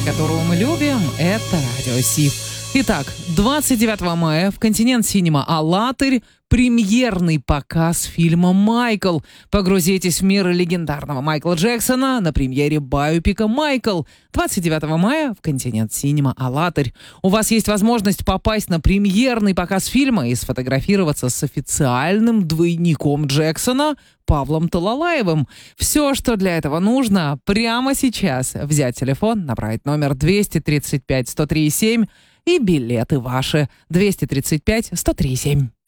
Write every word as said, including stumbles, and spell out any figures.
которого мы любим, это Радио Сиф. Итак, двадцать девятого мая в Континент Синема «АЛЛАТРА» премьерный показ фильма «Майкл». Погрузитесь в мир легендарного Майкла Джексона на премьере байопика «Майкл». двадцать девятого мая в Континент Синема «АЛЛАТРА». У вас есть возможность попасть на премьерный показ фильма и сфотографироваться с официальным двойником Джексона Павлом Талалаевым. Все, что для этого нужно, прямо сейчас взять телефон, набрать номер двести тридцать пять сто три семь, и билеты ваши. двести тридцать пять сто три семь.